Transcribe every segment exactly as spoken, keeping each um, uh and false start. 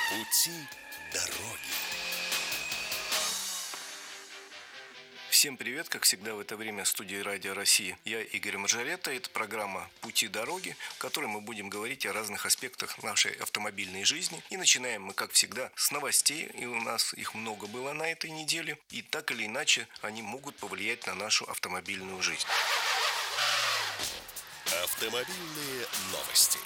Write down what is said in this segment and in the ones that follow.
Пути дороги. Всем привет, как всегда в это время в студии Радио России. Я Игорь Маржарета, это программа «Пути дороги», в которой мы будем говорить о разных аспектах нашей автомобильной жизни. И начинаем мы, как всегда, с новостей, и у нас их много было на этой неделе. И так или иначе они могут повлиять на нашу автомобильную жизнь. Автомобильные новости.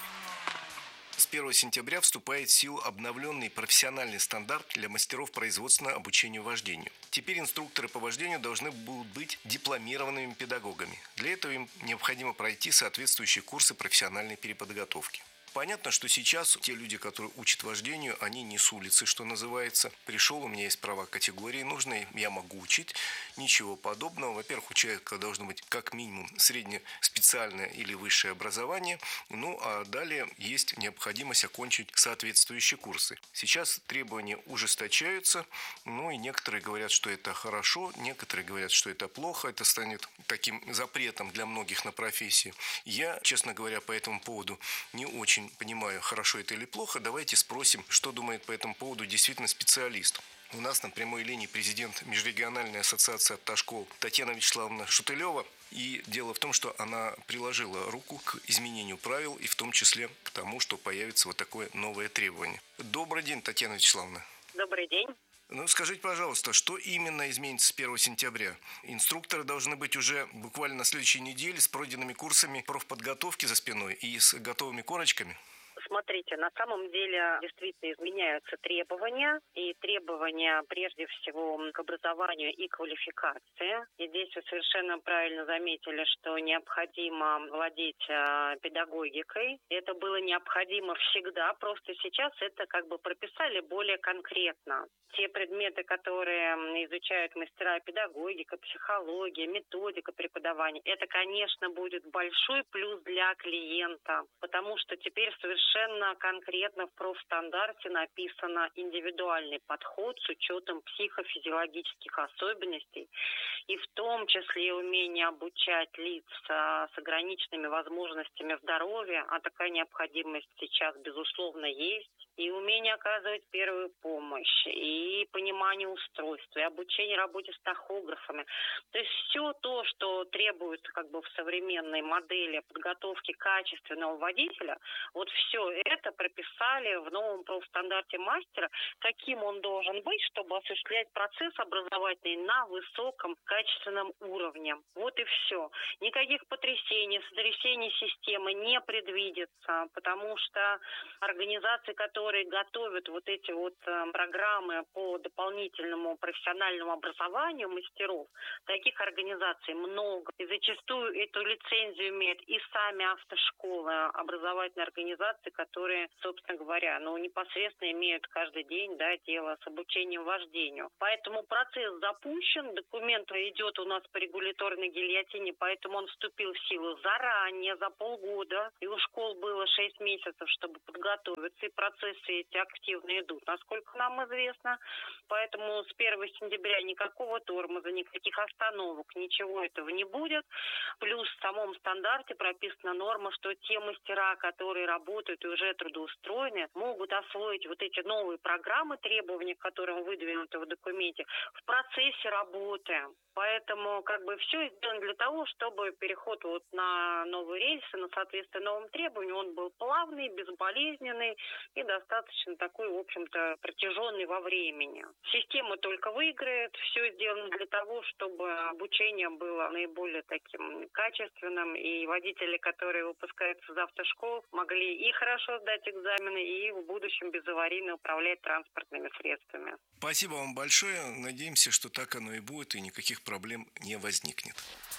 С первого сентября вступает в силу обновленный профессиональный стандарт для мастеров производственного обучения вождению. Теперь инструкторы по вождению должны будут быть дипломированными педагогами. Для этого им необходимо пройти соответствующие курсы профессиональной переподготовки. Понятно, что сейчас те люди, которые учат вождению, они не с улицы, что называется. Пришел, у меня есть права категории нужные, я могу учить. Ничего подобного. Во-первых, у человека должно быть как минимум среднеспециальное или высшее образование. Ну, а далее есть необходимость окончить соответствующие курсы. Сейчас требования ужесточаются. Ну, и некоторые говорят, что это хорошо, некоторые говорят, что это плохо. Это станет таким запретом для многих на профессии. Я, честно говоря, по этому поводу не очень понимаю, хорошо это или плохо. Давайте спросим, что думает по этому поводу действительно специалист. У нас на прямой линии президент Межрегиональной ассоциации автошкол Татьяна Вячеславовна Шутылева. И дело в том, что она приложила руку к изменению правил и в том числе к тому, что появится вот такое новое требование. Добрый день, Татьяна Вячеславовна. Добрый день. Ну, скажите, пожалуйста, что именно изменится с первого сентября? Инструкторы должны быть уже буквально на следующей неделе с пройденными курсами профподготовки за спиной и с готовыми корочками? Смотрите, на самом деле действительно изменяются требования, и требования прежде всего к образованию и квалификации. И здесь вы совершенно правильно заметили, что необходимо владеть э, педагогикой. Это было необходимо всегда, просто сейчас это как бы прописали более конкретно. Те предметы, которые изучают мастера педагогика, психология, методика преподавания, это, конечно, будет большой плюс для клиента, потому что теперь совершенно конкретно в профстандарте написано индивидуальный подход с учетом психофизиологических особенностей и в том числе умение обучать лиц с ограниченными возможностями здоровья, а такая необходимость сейчас, безусловно, есть, и умение оказывать первую помощь, и понимание устройства, и обучение работе с тахографами. То есть все то, что требуется как бы в современной модели подготовки качественного водителя, вот все это прописали в новом профстандарте мастера, каким он должен быть, чтобы осуществлять процесс образовательный на высоком качественном уровне. Вот и все. Никаких потрясений, сотрясений системы не предвидится, потому что организации, которые готовят вот эти вот программы по дополнительному профессиональному образованию мастеров, таких организаций много. И зачастую эту лицензию имеют и сами автошколы, образовательные организации, которые, собственно говоря, ну, непосредственно имеют каждый день, да, дело с обучением вождению. Поэтому процесс запущен, документ идет у нас по регуляторной гильотине, поэтому он вступил в силу заранее, за полгода, и у школ было шесть месяцев, чтобы подготовиться, и процессы эти активно идут, насколько нам известно. Поэтому с первого сентября никакого тормоза, никаких остановок, ничего этого не будет. Плюс в самом стандарте прописана норма, что те мастера, которые работают и уже трудоустроены, могут освоить вот эти новые программы, требования, к которым выдвинуты в документе, в процессе работы. Поэтому как бы все сделано для того, чтобы переход вот на новые рельсы, на соответствие новым требованиям, он был плавный, безболезненный и достаточно такой, в общем-то, протяженный во времени. Система только выиграет, все сделано для того, чтобы обучение было наиболее таким качественным, и водители, которые выпускаются из автошкол, могли и хорошо сдать экзамены, и в будущем безаварийно управлять транспортными средствами. Спасибо вам большое. Надеемся, что так оно и будет, и никаких проблем не возникнет.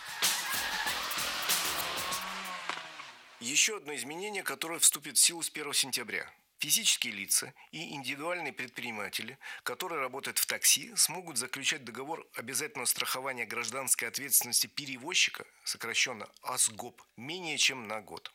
Еще одно изменение, которое вступит в силу с первого сентября. Физические лица и индивидуальные предприниматели, которые работают в такси, смогут заключать договор обязательного страхования гражданской ответственности перевозчика, сокращенно АСГОП, менее чем на год.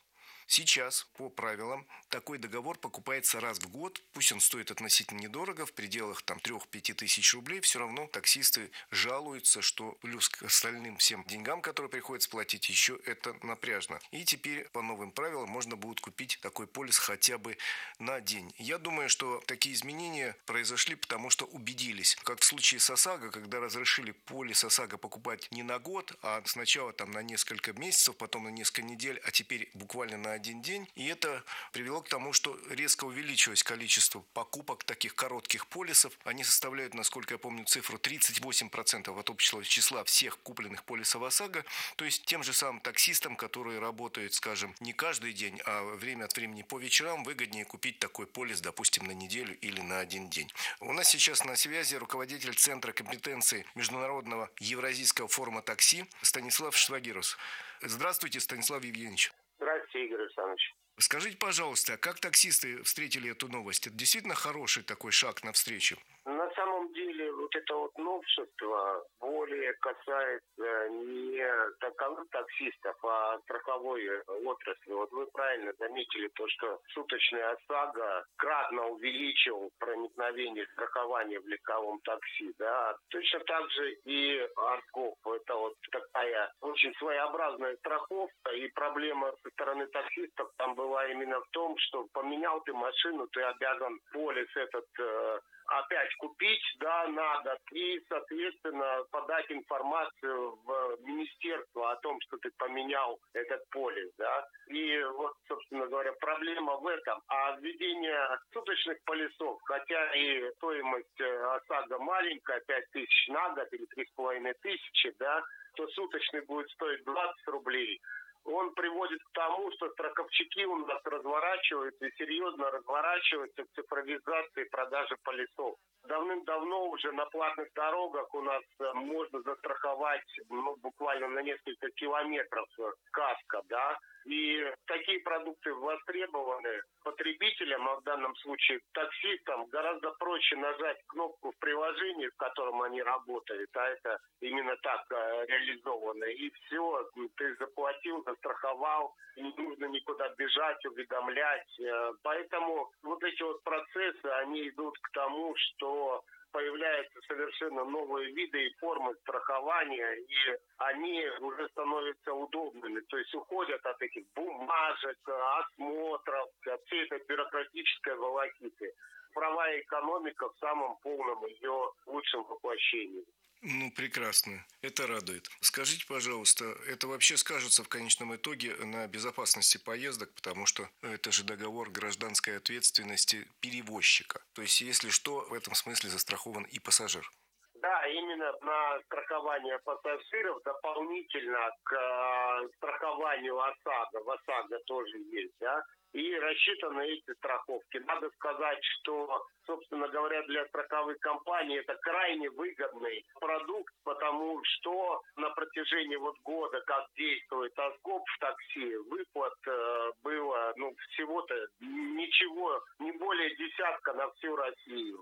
Сейчас, по правилам, такой договор покупается раз в год. Пусть он стоит относительно недорого, в пределах там трех-пяти тысяч рублей. Все равно таксисты жалуются, что плюс к остальным всем деньгам, которые приходится платить, еще это напряжно. И теперь по новым правилам можно будет купить такой полис хотя бы на день. Я думаю, что такие изменения произошли, потому что убедились. Как в случае с ОСАГО, когда разрешили полис ОСАГО покупать не на год, а сначала там на несколько месяцев, потом на несколько недель, а теперь буквально на один день. И это привело к тому, что резко увеличилось количество покупок таких коротких полисов. Они составляют, насколько я помню, цифру тридцать восемь процентов от общего числа всех купленных полисов ОСАГО. То есть тем же самым таксистам, которые работают, скажем, не каждый день, а время от времени по вечерам, выгоднее купить такой полис, допустим, на неделю или на один день. У нас сейчас на связи руководитель Центра компетенции Международного Евразийского форума такси Станислав Швагирус. Здравствуйте, Станислав Евгеньевич. Здравствуйте, Игорь Александрович. Скажите, пожалуйста, как таксисты встретили эту новость? Это действительно хороший такой шаг навстречу? На самом деле, вот это вот новшество более касается не таковых таксистов, а страховой отрасли. Вот вы правильно заметили то, что суточная ОСАГО кратно увеличил проникновение страхования в легковом такси. Да? Точно так же и АРКОП. Это вот такая очень своеобразная страховка, и проблема со стороны таксистов там была именно в том, что поменял ты машину, ты обязан полис этот э, опять купить, да, на год, и, соответственно, подать информацию в министерство о том, что ты поменял этот полис, да. И вот, собственно говоря, проблема в этом. А введение суточных полисов, хотя и стоимость ОСАГО маленькая, пять тысяч на год или три с половиной тысячи, да, то суточный будет стоить двадцать рублей. Он приводит к тому, что страховщики у нас разворачиваются и серьезно разворачиваются к цифровизации продажи полисов. Давным-давно уже на платных дорогах у нас можно застраховать ну, буквально на несколько километров каска, да. И такие продукты востребованы потребителям, а в данном случае таксистам, гораздо проще нажать кнопку в приложении, в котором они работают, а это именно так э, реализовано. И все, ты заплатил, застраховал, не нужно никуда бежать, уведомлять. Поэтому вот эти вот процессы, они идут к тому, что появляются совершенно новые виды и формы страхования, и они уже становятся удобными. То есть уходят от этих бумажек, осмотров, от всей этой бюрократической волокиты. Правовая экономика в самом полном ее лучшем воплощении. Ну, прекрасно. Это радует. Скажите, пожалуйста, это вообще скажется в конечном итоге на безопасности поездок, потому что это же договор гражданской ответственности перевозчика. То есть, если что, в этом смысле застрахован и пассажир. Да, именно на страхование пассажиров дополнительно к э, страхованию ОСАГО. В ОСАГО тоже есть, да, и рассчитаны эти страховки. Надо сказать, что, собственно говоря, для страховых компаний это крайне выгодный продукт, потому что на протяжении вот года, как действует АСКОП в такси, выплат э, было ну, всего-то ничего, не более десятка на всю Россию.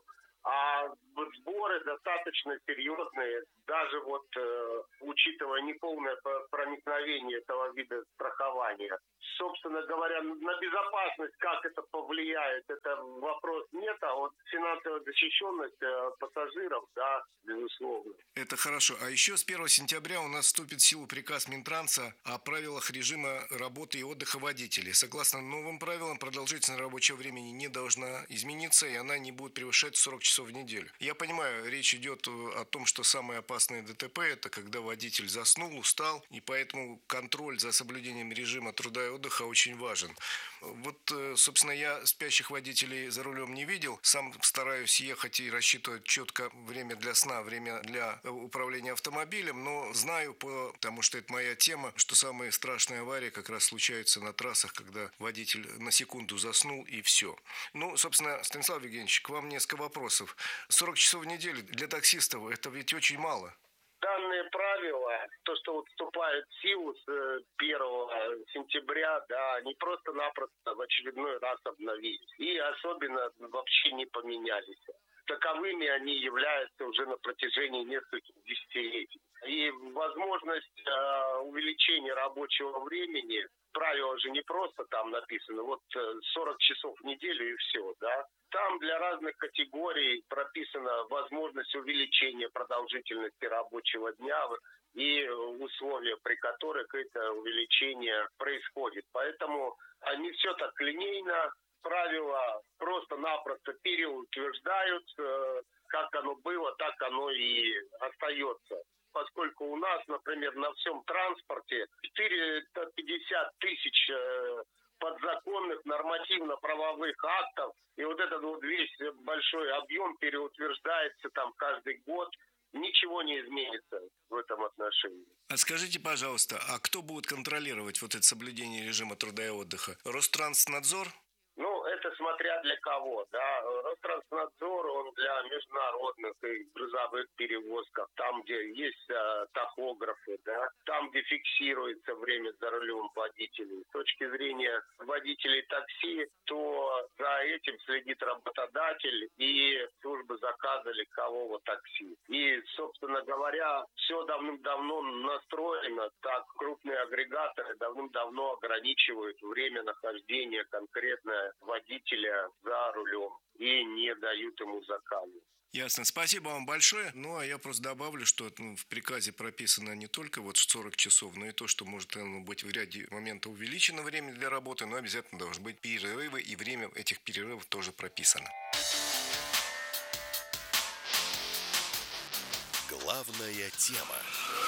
А сборы достаточно серьезные, даже вот э, учитывая неполное проникновение этого вида страхования. Собственно говоря, на безопасность, как это повлияет, это вопрос нет, а вот финансовая защищенность э, пассажиров, да, безусловно. Это хорошо. А еще с первого сентября у нас вступит в силу приказ Минтранса о правилах режима работы и отдыха водителей. Согласно новым правилам, продолжительность рабочего времени не должна измениться, и она не будет превышать сорок часов в неделю. Я понимаю, речь идет о том, что самое опасное ДТП – это когда водитель заснул, устал, и поэтому контроль за соблюдением режима труда и отдыха очень важен. Вот, собственно, я спящих водителей за рулем не видел. Сам стараюсь ехать и рассчитывать четко время для сна, время для управления автомобилем, но знаю, потому что это моя тема, что самые страшные аварии как раз случаются на трассах, когда водитель на секунду заснул и все. Ну, собственно, Станислав Евгеньевич, к вам несколько вопросов. сорок часов в неделю для таксистов – это ведь очень мало. Данные правила, то, что вот вступает в силу с первого сентября, да, они просто-напросто в очередной раз обновились. И особенно вообще не поменялись. таковыми они являются уже на протяжении нескольких десятилетий. И возможность э, увеличения рабочего времени, правила же не просто там написано, вот сорок часов в неделю и все, да. Там для разных категорий прописана возможность увеличения продолжительности рабочего дня и условия, при которых это увеличение происходит. Поэтому не все так линейно. Правила просто-напросто переутверждают. Как оно было, так оно и остается. Поскольку у нас, например, на всем транспорте четыреста пятьдесят тысяч подзаконных нормативно-правовых актов, и вот этот вот весь большой объем переутверждается там каждый год, ничего не изменится в этом отношении. А скажите, пожалуйста, а кто будет контролировать вот это соблюдение режима труда и отдыха? Ространснадзор? Ну, это смотря для кого, да. Ространснадзор, он для международных и грузовых перевозков, там, где есть а, тахографы, да, там, где фиксируется время за рулем водителей. С точки зрения водителей такси, то за этим следит работодатель и служба заказа легкового такси. И, собственно говоря, все давным-давно настроено, так крупные агрегаторы давным-давно ограничивают время нахождения конкретно водителя за рулем и не дают ему заказы. Ясно. Спасибо вам большое. Ну, а я просто добавлю, что ну, в приказе прописано не только вот сорок часов, но и то, что может ну, быть в ряде моментов увеличено время для работы, но обязательно должны быть перерывы, и время этих перерывов тоже прописано. Главная тема.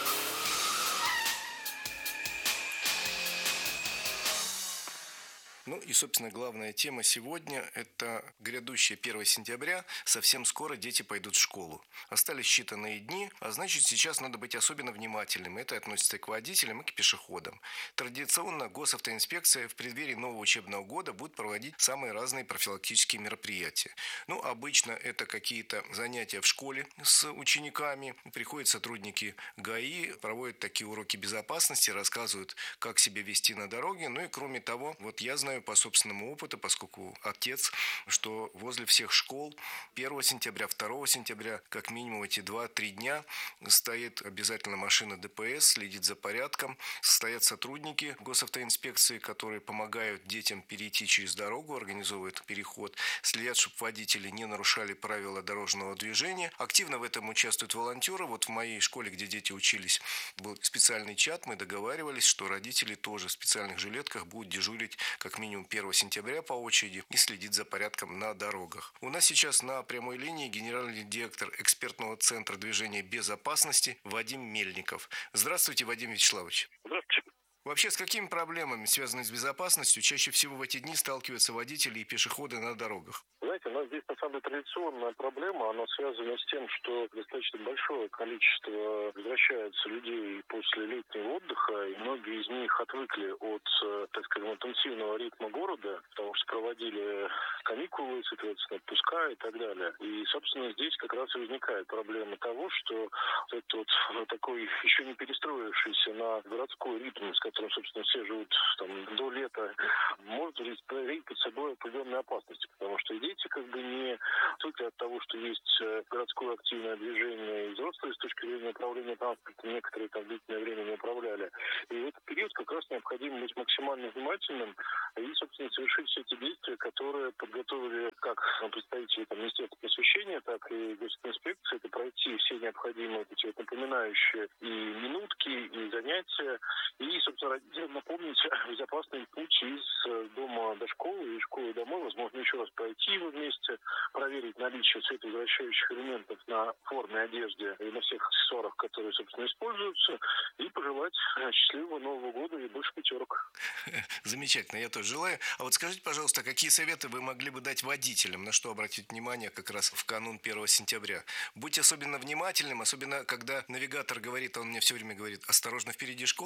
Ну и, собственно, главная тема сегодня – это грядущее первое сентября. Совсем скоро дети пойдут в школу. Остались считанные дни, а значит, сейчас надо быть особенно внимательным. Это относится и к водителям, и к пешеходам. Традиционно госавтоинспекция в преддверии нового учебного года будет проводить самые разные профилактические мероприятия. Ну, обычно это какие-то занятия в школе с учениками. Приходят сотрудники ГАИ, проводят такие уроки безопасности, рассказывают, как себя вести на дороге. Ну и, кроме того, вот я знаю по собственному опыту, поскольку отец, что возле всех школ первого сентября, второго сентября, как минимум эти два-три дня стоит обязательно машина ДПС, следит за порядком, стоят сотрудники госавтоинспекции, которые помогают детям перейти через дорогу, организовывают переход, следят, чтобы водители не нарушали правила дорожного движения. Активно в этом участвуют волонтеры. Вот в моей школе, где дети учились, был специальный чат, мы договаривались, что родители тоже в специальных жилетках будут дежурить как минимум первого сентября по очереди и следить за порядком на дорогах. У нас сейчас на прямой линии генеральный директор экспертного центра движения безопасности Вадим Мельников. Здравствуйте, Вадим Вячеславович. Здравствуйте. Вообще, с какими проблемами, связанными с безопасностью, чаще всего в эти дни сталкиваются водители и пешеходы на дорогах? Знаете, у нас здесь на самом деле традиционная проблема, она связана с тем, что достаточно большое количество возвращается людей после летнего отдыха, и многие из них отвыкли от, так скажем, интенсивного ритма города, потому что проводили каникулы, соответственно, отпуска и так далее. И, собственно, здесь как раз и возникает проблема того, что этот вот такой еще не перестроившийся на городской ритм, с которым, собственно, все живут там до лета, может представлять под собой определенные опасности, потому что и дети как бы не только от того, что есть городское активное движение, и взрослые с точки зрения управления транспортом некоторые там длительное время не управляли. И в этот период как раз необходимо быть максимально внимательным и, собственно, совершить все эти действия, которые подготовили как представители там, Министерства просвещения, так и госинспекции. Это пройти все необходимые эти вот напоминающие и минутки, и занятия, и, собственно, родителям напомнить безопасный путь из дома до школы и школы домой, возможно, еще раз пройти его вместе, проверить наличие световозвращающих элементов на форме, одежде и на всех аксессуарах, которые, собственно, используются, и пожелать счастливого Нового года и больше пятерок. Замечательно, я тоже желаю. А вот скажите, пожалуйста, какие советы вы могли бы дать водителям, на что обратить внимание как раз в канун первого сентября? Будьте особенно внимательным, особенно когда навигатор говорит, он мне все время говорит, осторожно, впереди школа.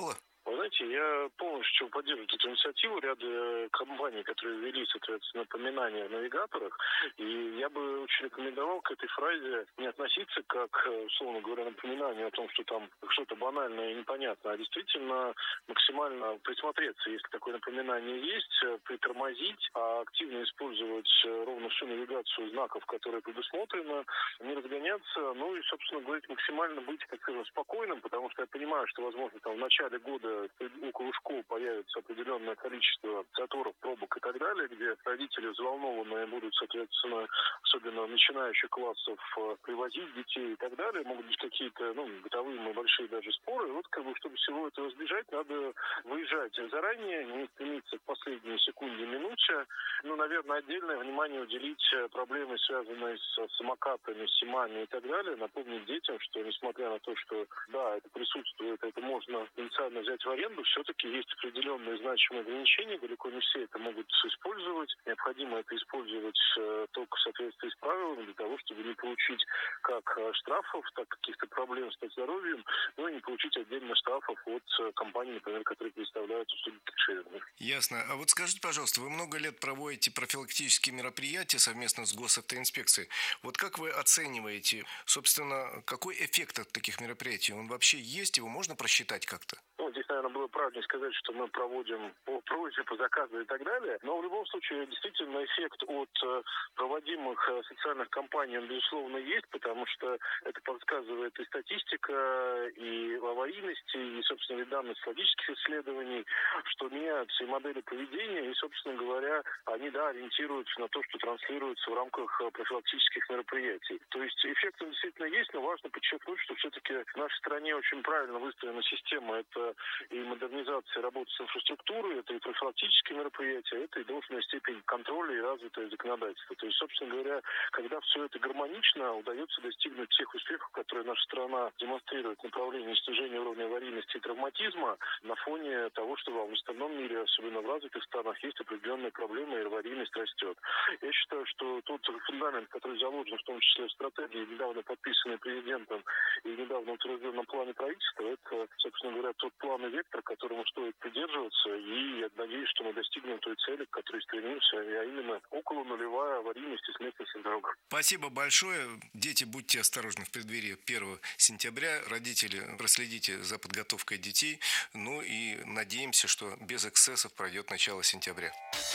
Вы знаете, я полностью поддерживаю эту инициативу ряда компаний, которые ввели, соответственно, напоминания в навигаторах. И я бы очень рекомендовал к этой фразе не относиться как, условно говоря, напоминание о том, что там что-то банальное и непонятное, а действительно максимально присмотреться, если такое напоминание есть, притормозить, а активно использовать ровно всю навигацию знаков, которые предусмотрены, не разгоняться, ну и, собственно говоря, максимально быть, так скажем, спокойным, потому что я понимаю, что, возможно, там в начале года около школ появится определенное количество заторов, пробок и так далее, где родители взволнованные будут, соответственно, особенно начинающих классов, привозить детей и так далее. Могут быть какие-то, ну, бытовые большие даже споры. И вот, как бы, чтобы всего этого избежать, надо выезжать заранее, не стремиться к последней секунде, минуте. Ну, наверное, отдельное внимание уделить проблемы, связанные с самокатами, симами и так далее. Напомнить детям, что, несмотря на то, что, да, это присутствует, это можно потенциально взять в аренду, все-таки есть определенные значимые ограничения, далеко не все это могут использовать. Необходимо это использовать э, только в соответствии с правилами, для того, чтобы не получить как штрафов, так каких-то проблем с здоровьем, но и не получить отдельно штрафов от э, компаний, например, которые представляют услуги кэшеринга. Ясно. А вот скажите, пожалуйста, вы много лет проводите профилактические мероприятия совместно с госавтоинспекцией. Вот как вы оцениваете, собственно, какой эффект от таких мероприятий? Он вообще есть, его можно просчитать как-то? Ну, здесь, наверное, было правильно сказать, что мы проводим по просьбе, по заказу и так далее. Но в любом случае, действительно, эффект от э, проводимых э, социальных кампаний, он, безусловно, есть, потому что это подсказывает и статистика, и аварийности, и, собственно, и данные статистических исследований, что меняются и модели поведения, и, собственно говоря, они, да, ориентируются на то, что транслируется в рамках э, профилактических мероприятий. То есть эффект он действительно есть, но важно подчеркнуть, что все-таки в нашей стране очень правильно выстроена система. Это и модернизация работы с инфраструктурой, это и профилактические мероприятия, это и должная степень контроля и развитое законодательство. То есть, собственно говоря, когда все это гармонично, удается достигнуть тех успехов, которые наша страна демонстрирует в направлении снижения уровня аварийности и травматизма, на фоне того, что в остальном мире, особенно в развитых странах, есть определенные проблемы, и аварийность растет. Я считаю, что тот фундамент, который заложен в том числе в стратегии, недавно подписанной президентом и недавно утвержденном плане правительства, это, собственно говоря, тот план и вектор, которому стоит придерживаться, и я надеюсь, что мы достигнем той цели, к которой стремимся, а именно около нулевая аварийность и смертность на дорогах. Спасибо большое. Дети, будьте осторожны в преддверии первого сентября. Родители, проследите за подготовкой детей. Ну и надеемся, что без эксцессов пройдет начало сентября.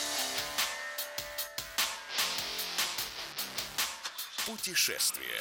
Путешествие.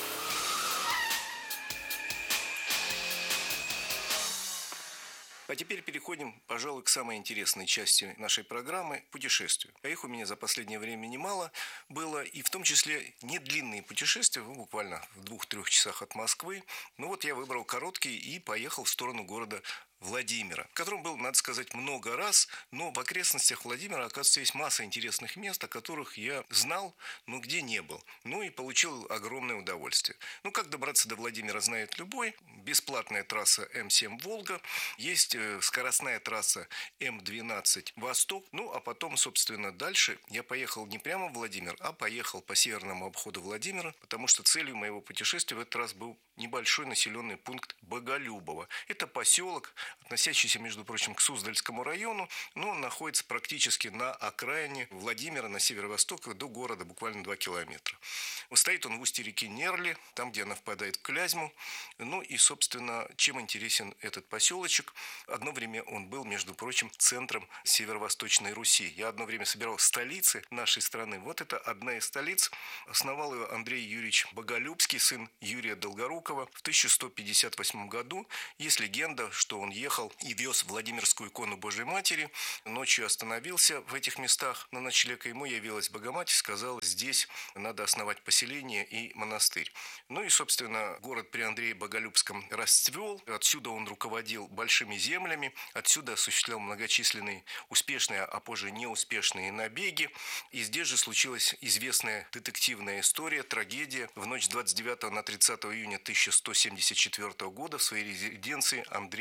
А теперь переходим, пожалуй, к самой интересной части нашей программы – путешествию. А их у меня за последнее время немало было, и в том числе не длинные путешествия, ну, буквально в двух-трех часах от Москвы. Ну вот я выбрал короткий и поехал в сторону города Владимира, в котором был, надо сказать, много раз, но в окрестностях Владимира, оказывается, есть масса интересных мест, о которых я знал, но где не был. Ну и получил огромное удовольствие. Ну, как добраться до Владимира, знает любой. Бесплатная трасса эм семь «Волга», есть скоростная трасса эм двенадцать «Восток». Ну, а потом, собственно, дальше я поехал не прямо в Владимир, а поехал по северному обходу Владимира, потому что целью моего путешествия в этот раз был небольшой населенный пункт Боголюбово. Это поселок, относящийся, между прочим, к Суздальскому району, но он находится практически на окраине Владимира, на северо-восток, до города буквально два километра. Стоит он в устье реки Нерли, там, где она впадает в Клязьму. Ну и, собственно, чем интересен этот поселочек? Одно время он был, между прочим, центром северо-восточной Руси. Я одно время собирал столицы нашей страны. Вот это одна из столиц. Основал ее Андрей Юрьевич Боголюбский, сын Юрия Долгорукова, в тысяча сто пятьдесят восьмом году. Есть легенда, что он ехал и вез Владимирскую икону Божьей Матери. Ночью остановился в этих местах на ночлег, и ему явилась Богоматерь, сказала, здесь надо основать поселение и монастырь. Ну и, собственно, город при Андрее Боголюбском расцвел. Отсюда он руководил большими землями, отсюда осуществлял многочисленные успешные, а позже неуспешные набеги. И здесь же случилась известная детективная история, трагедия. В ночь с двадцать девятого на тридцатое июня тысяча сто семьдесят четвёртого года в своей резиденции Андрея убили.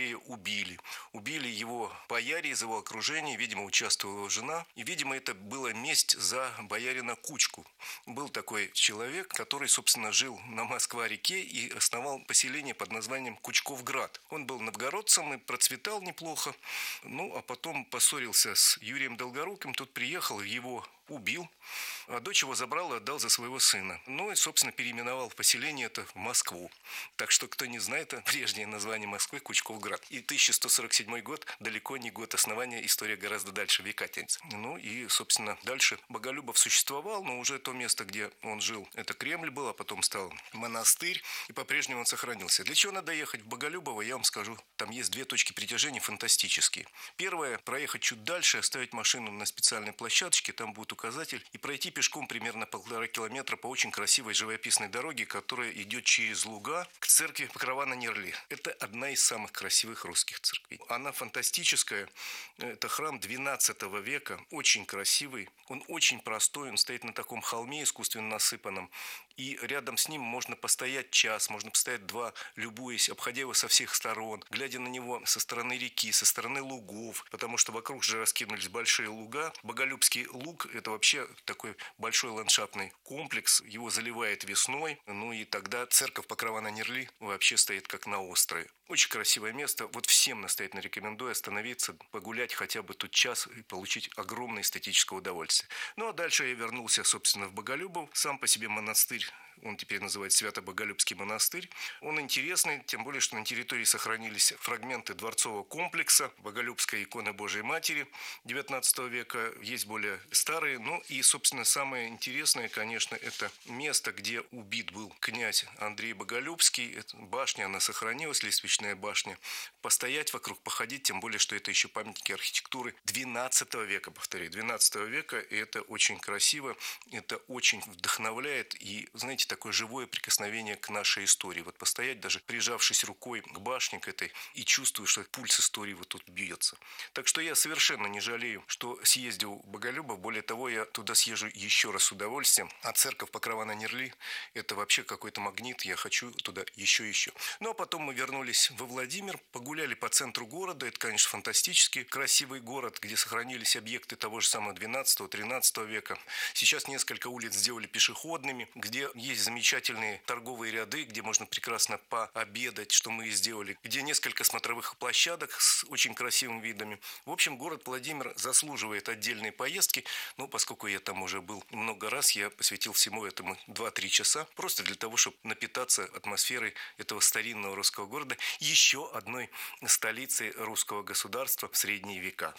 убили. Убили его бояре из его окружения, видимо, участвовала его жена. И, видимо, это была месть за боярина Кучку. Был такой человек, который, собственно, жил на Москва-реке и основал поселение под названием Кучковград. Он был новгородцем и процветал неплохо. Ну, а потом поссорился с Юрием Долгоруким. Тот приехал, его убил, а дочь его забрал и отдал за своего сына. Ну и, собственно, переименовал поселение это в Москву. Так что, кто не знает, это прежнее название Москвы Кучковград. И тысяча сто сорок седьмой год далеко не год основания, история гораздо дальше, века тянется. Ну и, собственно, дальше Боголюбов существовал, но уже то место, где он жил, это Кремль был, а потом стал монастырь, и по-прежнему он сохранился. Для чего надо ехать в Боголюбово, я вам скажу. Там есть две точки притяжения фантастические. Первое, проехать чуть дальше, оставить машину на специальной площадочке, там будет указатель, и пройти пешком примерно полтора километра по очень красивой живописной дороге, которая идет через луга к церкви Покрова на Нерли. Это одна из самых красивых русских церквей. Она фантастическая. Это храм двенадцатого века, очень красивый. Он очень простой, он стоит на таком холме искусственно насыпанном. И рядом с ним можно постоять час, можно постоять два, любуясь, обходя его со всех сторон, глядя на него со стороны реки, со стороны лугов, потому что вокруг же раскинулись большие луга. Боголюбский луг – это вообще такой большой ландшафтный комплекс, его заливает весной, ну и тогда церковь Покрова на Нерли вообще стоит как на острове. Очень красивое место, вот всем настоятельно рекомендую остановиться, погулять хотя бы тут час и получить огромное эстетическое удовольствие. Ну а дальше я вернулся, собственно, в Боголюбов, сам по себе монастырь. Он теперь называется Свято-Боголюбский монастырь. Он интересный, тем более, что на территории сохранились фрагменты дворцового комплекса Боголюбской иконы Божией Матери девятнадцатого века. Есть более старые. Ну и, собственно, самое интересное, конечно, это место, где убит был князь Андрей Боголюбский. Это башня, она сохранилась, лестничная башня. Постоять вокруг, походить, тем более, что это еще памятники архитектуры двенадцатого века, повторяю, двенадцатого века. И это очень красиво, это очень вдохновляет и, знаете, такое живое прикосновение к нашей истории. Вот постоять, даже прижавшись рукой к башне к этой, и чувствую, что пульс истории вот тут бьется. Так что я совершенно не жалею, что съездил в Боголюбов. Более того, я туда съезжу еще раз с удовольствием. А церковь Покрова на Нерли – это вообще какой-то магнит. Я хочу туда еще и еще. Ну, а потом мы вернулись во Владимир, погуляли по центру города. Это, конечно, фантастически красивый город, где сохранились объекты того же самого двенадцатого-тринадцатого века. Сейчас несколько улиц сделали пешеходными, где есть замечательные торговые ряды, где можно прекрасно пообедать, что мы и сделали, где несколько смотровых площадок с очень красивыми видами. В общем, город Владимир заслуживает отдельной поездки, но поскольку я там уже был много раз, я посвятил всему этому два-три часа, просто для того, чтобы напитаться атмосферой этого старинного русского города, еще одной столицы русского государства в средние века.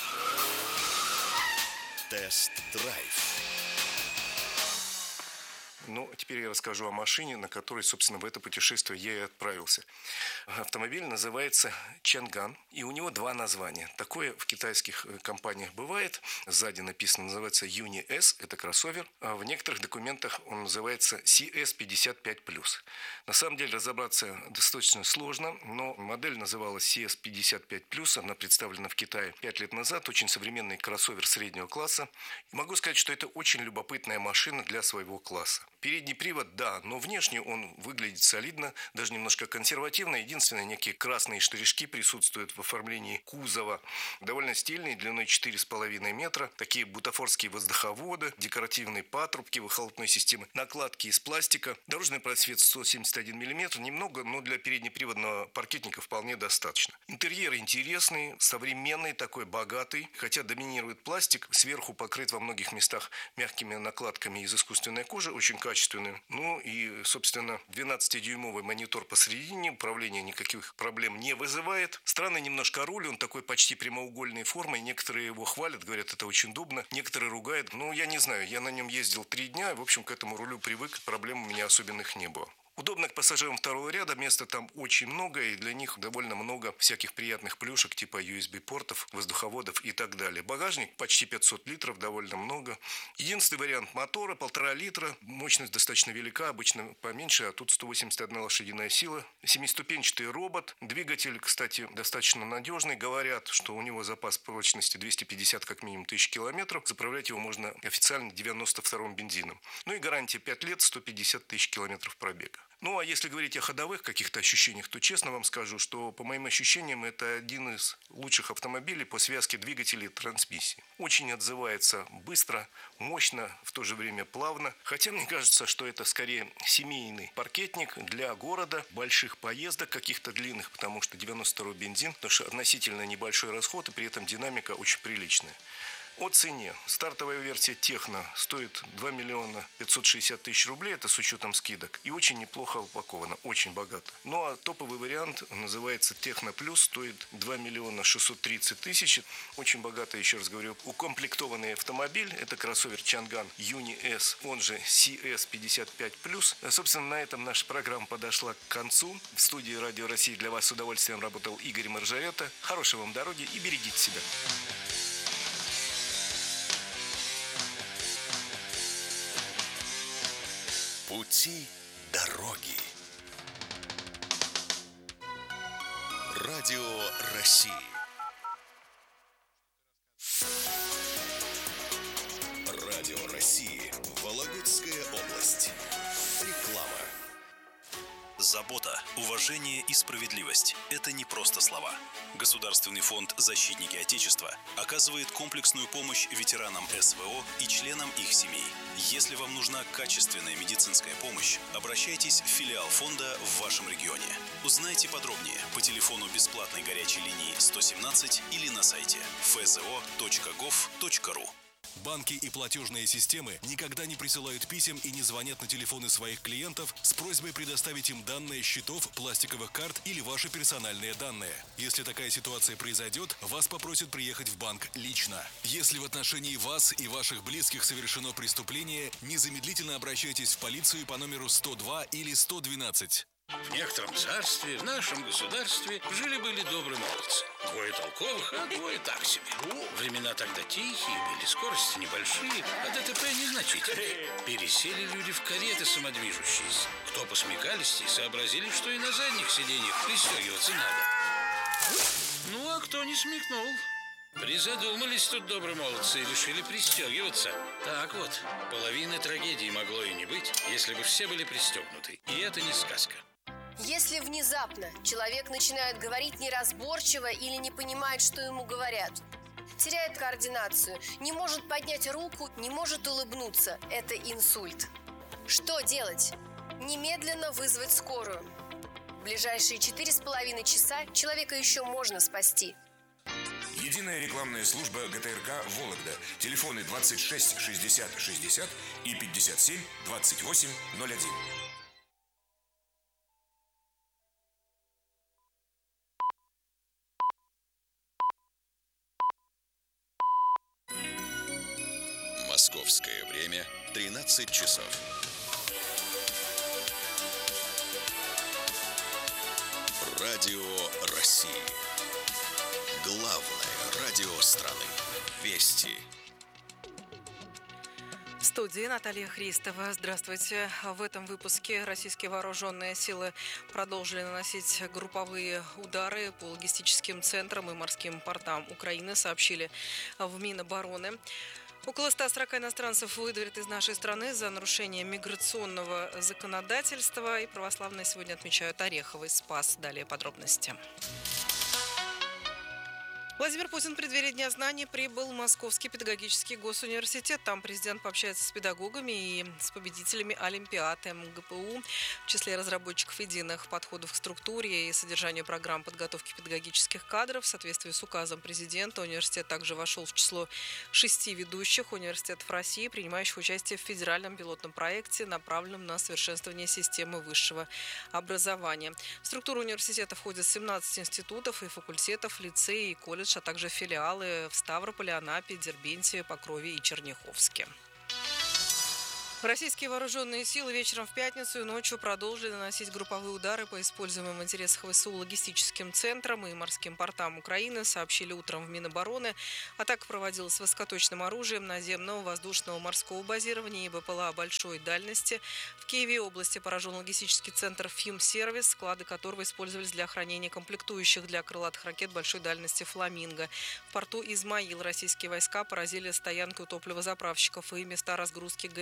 Тест-драйв. Ну, теперь я расскажу о машине, на которой, собственно, в это путешествие я и отправился. Автомобиль называется Чанган, и у него два названия. Такое в китайских компаниях бывает. Сзади написано, называется Юни эс, это кроссовер. А в некоторых документах он называется си эс пятьдесят пять плюс. На самом деле разобраться достаточно сложно, но модель называлась си эс пятьдесят пять плюс. Она представлена в Китае пять лет назад. Очень современный кроссовер среднего класса. И могу сказать, что это очень любопытная машина для своего класса. Передний привод, да, но внешне он выглядит солидно, даже немножко консервативно. Единственное, некие красные штришки присутствуют в оформлении кузова. Довольно стильный, длиной четыре с половиной метра. Такие бутафорские воздуховоды, декоративные патрубки выхлопной системы, накладки из пластика. Дорожный просвет сто семьдесят один миллиметр, немного, но для переднеприводного паркетника вполне достаточно. Интерьер интересный, современный, такой богатый. Хотя доминирует пластик, сверху покрыт во многих местах мягкими накладками из искусственной кожи, очень качественным. Ну и, собственно, двенадцатидюймовый монитор посередине, управление никаких проблем не вызывает. Странный немножко руль, он такой почти прямоугольной формы. Некоторые его хвалят, говорят, это очень удобно. Некоторые ругают. Ну, я не знаю, я на нем ездил три дня, в общем, к этому рулю привык, проблем у меня особенных не было. Удобно к пассажирам второго ряда, места там очень много, и для них довольно много всяких приятных плюшек, типа ю эс би-портов, воздуховодов и так далее. Багажник почти пятьсот литров, довольно много. Единственный вариант мотора, полтора литра, мощность достаточно велика, обычно поменьше, а тут сто восемьдесят одна лошадиная сила. Семиступенчатый робот, двигатель, кстати, достаточно надежный, говорят, что у него запас прочности двести пятьдесят как минимум тысяч километров, заправлять его можно официально девяносто вторым бензином. Ну и гарантия пять лет, сто пятьдесят тысяч километров пробега. Ну, а если говорить о ходовых каких-то ощущениях, то честно вам скажу, что, по моим ощущениям, это один из лучших автомобилей по связке двигателей и трансмиссии. Очень отзывается быстро, мощно, в то же время плавно. Хотя мне кажется, что это скорее семейный паркетник для города, больших поездок каких-то длинных, потому что девяносто второй бензин, потому что относительно небольшой расход и при этом динамика очень приличная. О цене. Стартовая версия Техно стоит два миллиона пятьсот шестьдесят тысяч рублей, это с учетом скидок. И очень неплохо упаковано, очень богато. Ну а топовый вариант называется Техно Плюс, стоит два миллиона шестьсот тридцать тысяч. Очень богато, еще раз говорю, укомплектованный автомобиль. Это кроссовер Чанган Юни С, он же Си Эс пятьдесят пять плюс. Собственно, на этом наша программа подошла к концу. В студии Радио России для вас с удовольствием работал Игорь Маржарета. Хорошей вам дороги и берегите себя. Пути дороги. Радио России. Радио России. Вологодская область. Реклама. Забота, уважение и справедливость – это не просто слова. Государственный фонд «Защитники Отечества» оказывает комплексную помощь ветеранам эс вэ о и членам их семей. Если вам нужна качественная медицинская помощь, обращайтесь в филиал фонда в вашем регионе. Узнайте подробнее по телефону бесплатной горячей линии сто семнадцать или на сайте эф зэ о точка гов точка ру. Банки и платежные системы никогда не присылают писем и не звонят на телефоны своих клиентов с просьбой предоставить им данные счетов, пластиковых карт или ваши персональные данные. Если такая ситуация произойдет, вас попросят приехать в банк лично. Если в отношении вас и ваших близких совершено преступление, незамедлительно обращайтесь в полицию по номеру сто два или сто двенадцать. В некотором царстве, в нашем государстве, жили-были добрые молодцы. Двое толковых, а двое так себе. Времена тогда тихие были, скорости небольшие, а дэ тэ пэ незначительные. Пересели люди в кареты самодвижущиеся. Кто посмекались и сообразили, что и на задних сиденьях пристегиваться надо. Ну, а кто не смекнул? Призадумались тут добрые молодцы и решили пристегиваться. Так вот, половины трагедии могло и не быть, если бы все были пристегнуты. И это не сказка. Если внезапно человек начинает говорить неразборчиво или не понимает, что ему говорят, теряет координацию, не может поднять руку, не может улыбнуться, это инсульт. Что делать? Немедленно вызвать скорую. В ближайшие четыре с половиной часа человека еще можно спасти. Единая рекламная служба гэ тэ эр ка «Вологда». Телефоны двадцать шесть шестьдесят шестьдесят и пятьдесят семь двадцать восемь ноль один. Московское время тринадцать часов. Радио России. Главное радио страны. Вести. В студии Наталья Христова. Здравствуйте. В этом выпуске российские вооруженные силы продолжили наносить групповые удары по логистическим центрам и морским портам Украины, сообщили в Минобороны. Около ста сорока иностранцев выдворят из нашей страны за нарушение миграционного законодательства. И православные сегодня отмечают Ореховый Спас. Далее подробности. Владимир Путин в преддверии Дня знаний прибыл в Московский педагогический госуниверситет. Там президент пообщается с педагогами и с победителями Олимпиад эм гэ пэ у, в числе разработчиков единых подходов к структуре и содержанию программ подготовки педагогических кадров. В соответствии с указом президента университет также вошел в число шести ведущих университетов России, принимающих участие в федеральном пилотном проекте, направленном на совершенствование системы высшего образования. В структуру университета входят семнадцать институтов и факультетов, лицеи и колледж, а также филиалы в Ставрополе, Анапе, Дербенте, Покрове и Черняховске. Российские вооруженные силы вечером в пятницу и ночью продолжили наносить групповые удары по используемым в интересах вэ эс у логистическим центрам и морским портам Украины, сообщили утром в Минобороны. Атака проводилась с высокоточным оружием наземного, воздушного, морского базирования и бэ пэ эл а большой дальности. В Киеве области поражен логистический центр «Фимсервис», склады которого использовались для хранения комплектующих для крылатых ракет большой дальности «Фламинго». В порту Измаил российские войска поразили стоянку топливозаправщиков и места разгрузки гэ эс эм.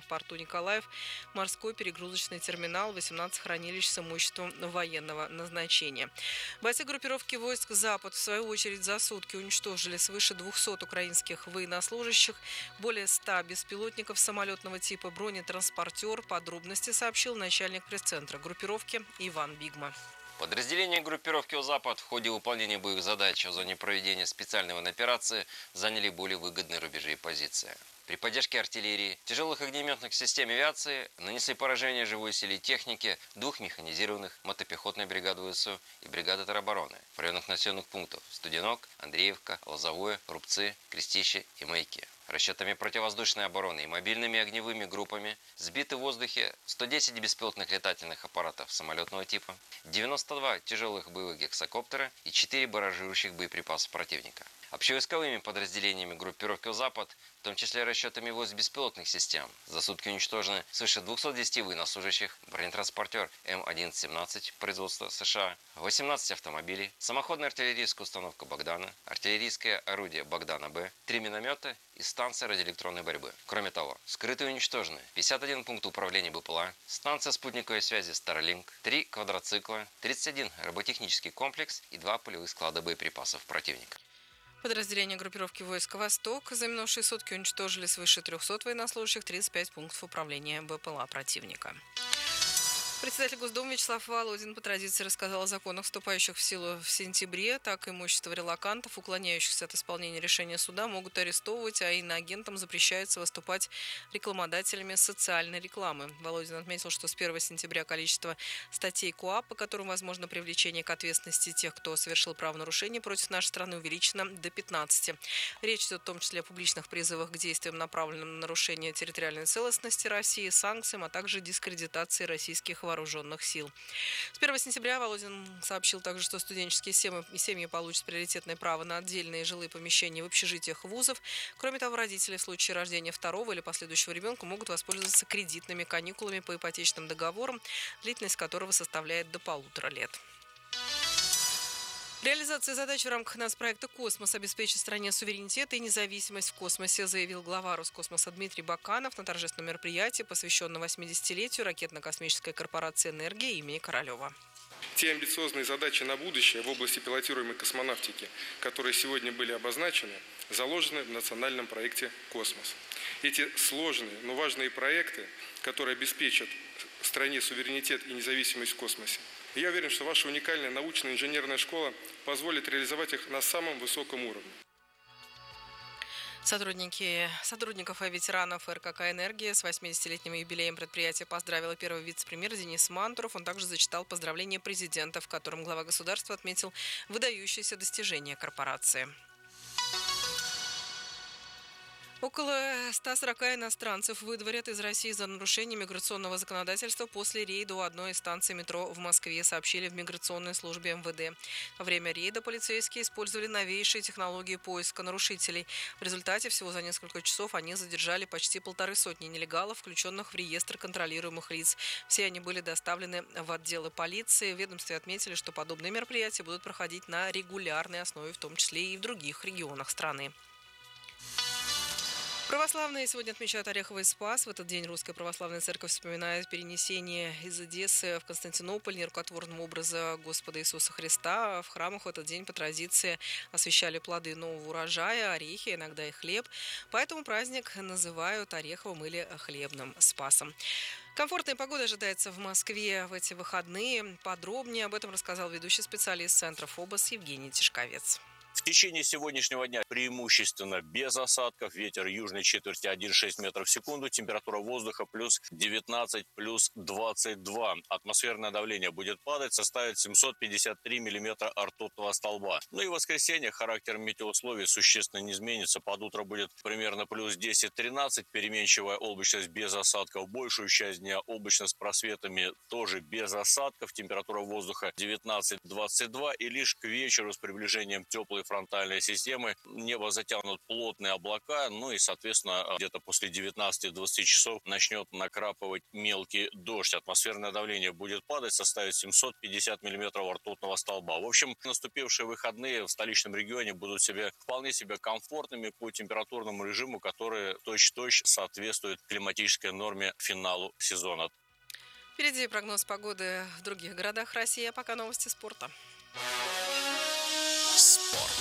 в порту Николаев морской перегрузочный терминал, восемнадцать хранилищ с имуществом военного назначения. Бойцы группировки войск «Запад» в свою очередь за сутки уничтожили свыше двухсот украинских военнослужащих, более ста беспилотников самолетного типа, бронетранспортер. Подробности сообщил начальник пресс-центра группировки Иван Бигма. Подразделения группировки «Запад» в ходе выполнения боевых задач в зоне проведения специальной военной операции заняли более выгодные рубежи и позиции. При поддержке артиллерии, тяжелых огнеметных систем авиации нанесли поражение живой силе техники двух механизированных мотопехотной бригады ВСУ и бригады теробороны в районах населенных пунктов Студенок, Андреевка, Лозовое, Рубцы, Крестище и Маяки. Расчетами противовоздушной обороны и мобильными огневыми группами сбиты в воздухе сто десять беспилотных летательных аппаратов самолетного типа, девяносто два тяжелых боевых гексакоптера и четыре баражирующих боеприпасов противника. Общевойсковыми подразделениями группировки «Запад», в том числе расчетами войск беспилотных систем, за сутки уничтожены свыше двухсот десяти военнослужащих, бронетранспортер Эм одиннадцать семнадцать производства США, восемнадцать автомобилей, самоходная артиллерийская установка «Богдана», артиллерийское орудие «Богдана-Б», три миномета и станция радиоэлектронной борьбы. Кроме того, скрыты и уничтожены пятьдесят один пункт управления БПЛА, станция спутниковой связи Starlink, три квадроцикла, тридцать один роботехнический комплекс и два полевых склада боеприпасов противника. Подразделения группировки войск «Восток» за минувшие сутки уничтожили свыше трехсот военнослужащих, тридцать пять пунктов управления БПЛА противника. Председатель Госдумы Вячеслав Володин по традиции рассказал о законах, вступающих в силу в сентябре. Так, имущество релокантов, уклоняющихся от исполнения решения суда, могут арестовывать, а иноагентам запрещается выступать рекламодателями социальной рекламы. Володин отметил, что с первого сентября количество статей КоАП, по которым возможно привлечение к ответственности тех, кто совершил правонарушение против нашей страны, увеличено до пятнадцати. Речь идет в том числе о публичных призывах к действиям, направленным на нарушение территориальной целостности России, санкциям, а также дискредитации российских вооружений. вооруженных сил. С первого сентября Володин сообщил также, что студенческие семьи, семьи получат приоритетное право на отдельные жилые помещения в общежитиях вузов. Кроме того, родители в случае рождения второго или последующего ребенка могут воспользоваться кредитными каникулами по ипотечным договорам, длительность которого составляет до полутора лет. Реализация задач в рамках нацпроекта «Космос» обеспечит стране суверенитет и независимость в космосе, заявил глава Роскосмоса Дмитрий Баканов на торжественном мероприятии, посвященном восьмидесятилетию ракетно-космической корпорации «Энергия» имени Королева. Те амбициозные задачи на будущее в области пилотируемой космонавтики, которые сегодня были обозначены, заложены в национальном проекте «Космос». Эти сложные, но важные проекты, которые обеспечат стране суверенитет и независимость в космосе, я уверен, что ваша уникальная научная инженерная школа позволит реализовать их на самом высоком уровне. Сотрудники, сотрудников и ветеранов эр ка ка «Энергия» с восьмидесятилетним юбилеем предприятия поздравила первый вице-премьер Денис Мантуров. Он также зачитал поздравления президента, в котором глава государства отметил выдающиеся достижения корпорации. Около ста сорока иностранцев выдворят из России за нарушение миграционного законодательства после рейда у одной из станций метро в Москве, сообщили в миграционной службе эм вэ дэ. Во время рейда полицейские использовали новейшие технологии поиска нарушителей. В результате всего за несколько часов они задержали почти полторы сотни нелегалов, включенных в реестр контролируемых лиц. Все они были доставлены в отделы полиции. В ведомстве отметили, что подобные мероприятия будут проходить на регулярной основе, в том числе и в других регионах страны. Православные сегодня отмечают Ореховый Спас. В этот день Русская Православная Церковь вспоминает перенесение из Одессы в Константинополь нерукотворного образа Господа Иисуса Христа. В храмах в этот день по традиции освящали плоды нового урожая, орехи, иногда и хлеб. Поэтому праздник называют Ореховым или Хлебным Спасом. Комфортная погода ожидается в Москве в эти выходные. Подробнее об этом рассказал ведущий специалист Центра ФОБОС Евгений Тишковец. В течение сегодняшнего дня преимущественно без осадков. Ветер южной четверти один целых шесть метров в секунду. Температура воздуха плюс девятнадцать, плюс двадцать два. Атмосферное давление будет падать, составит семьсот пятьдесят три миллиметра ртутного столба. Ну и в воскресенье характер метеоусловий существенно не изменится. Под утро будет примерно плюс десять-тринадцать. Переменчивая облачность без осадков. Большую часть дня облачно с просветами тоже без осадков. Температура воздуха девятнадцать-двадцать два. И лишь к вечеру с приближением теплой фронтальной системы. Небо затянут плотные облака, ну и, соответственно, где-то после девятнадцати-двадцати часов начнет накрапывать мелкий дождь. Атмосферное давление будет падать, составит семьсот пятьдесят миллиметров ртутного столба. В общем, наступившие выходные в столичном регионе будут себе вполне себе комфортными по температурному режиму, который точь-в-точь соответствует климатической норме финалу сезона. Впереди прогноз погоды в других городах России, а пока новости спорта. Спорт.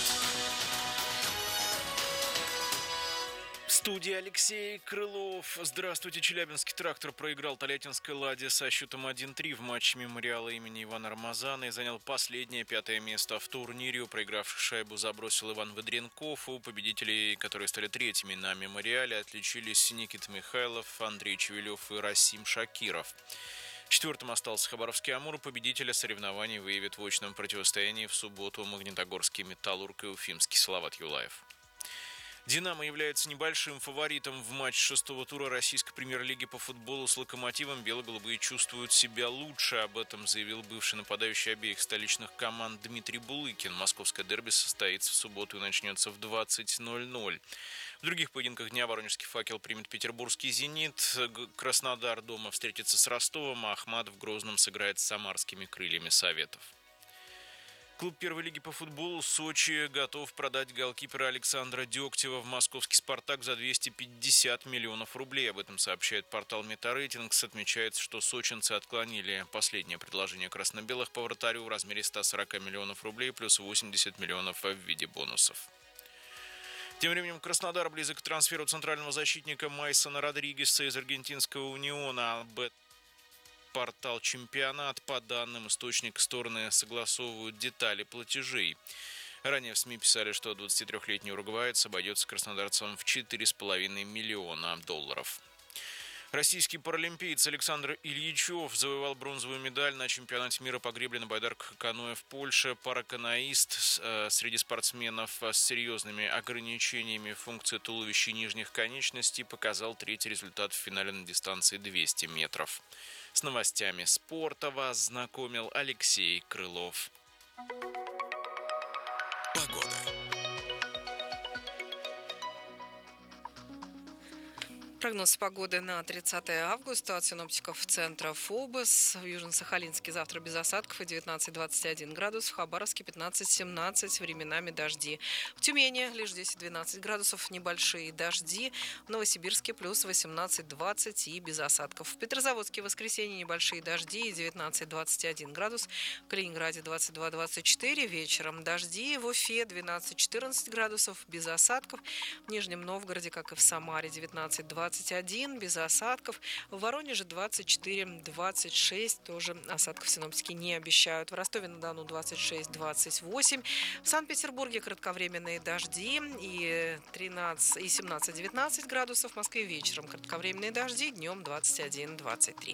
В студии Алексей Крылов. Здравствуйте. Челябинский «Трактор» проиграл Тольяттинской «Ладе» со счетом один-три в матче мемориала имени Ивана Рамазана и занял последнее, пятое место в турнире. Проигравший шайбу забросил Иван Выдренков. У победителей, которые стали третьими на мемориале, отличились Никита Михайлов, Андрей Чевелев и Расим Шакиров. Четвертым остался Хабаровский «Амур». Победителя соревнований выявит в очном противостоянии в субботу Магнитогорский «Металлург» и Уфимский «Салават Юлаев». «Динамо» является небольшим фаворитом в матче шестого тура российской премьер-лиги по футболу с «Локомотивом». Бело-голубые чувствуют себя лучше. Об этом заявил бывший нападающий обеих столичных команд Дмитрий Булыкин. Московское дерби состоится в субботу и начнется в двадцать ноль-ноль. В других поединках дня воронежский «Факел» примет петербургский «Зенит». Краснодар дома встретится с Ростовом, а Ахмат в Грозном сыграет с самарскими «Крыльями Советов». Клуб первой лиги по футболу «Сочи» готов продать голкипера Александра Дегтева в московский «Спартак» за двести пятьдесят миллионов рублей. Об этом сообщает портал «Метарейтингс». Отмечается, что сочинцы отклонили последнее предложение красно-белых по вратарю в размере ста сорока миллионов рублей плюс восемьдесят миллионов в виде бонусов. Тем временем Краснодар близок к трансферу центрального защитника Майсона Родригеса из аргентинского «Униона». Об этом портал «Чемпионат». По данным источника, стороны согласовывают детали платежей. Ранее в СМИ писали, что двадцатитрёхлетний уругваец обойдется краснодарцам в четыре с половиной миллиона долларов. Российский паралимпиец Александр Ильичев завоевал бронзовую медаль на чемпионате мира по гребле на байдарках и каноэ в Польше. Параканоист э, среди спортсменов с серьезными ограничениями функции туловища и нижних конечностей показал третий результат в финале на дистанции двести метров. С новостями спорта вас знакомил Алексей Крылов. Погода. Прогноз погоды на тридцатое августа от синоптиков центра ФОБОС. В Южно-Сахалинске завтра без осадков и девятнадцать-двадцать один градус. В Хабаровске пятнадцать-семнадцать, временами дожди. В Тюмени лишь десять-двенадцать градусов, небольшие дожди. В Новосибирске плюс восемнадцать-двадцать и без осадков. В Петрозаводске в воскресенье небольшие дожди и девятнадцать-двадцать один градус. В Калининграде двадцать два-двадцать четыре, вечером дожди. В Уфе двенадцать-четырнадцать градусов, без осадков. В Нижнем Новгороде, как и в Самаре, девятнадцать-двадцать один, без осадков. В Воронеже двадцать четыре-двадцать шесть, тоже осадков синоптики не обещают. В Ростове-на-Дону двадцать шесть-двадцать восемь. В Санкт-Петербурге кратковременные дожди и тринадцать и семнадцать-девятнадцать градусов. В Москве вечером кратковременные дожди, днем двадцать один-двадцать три.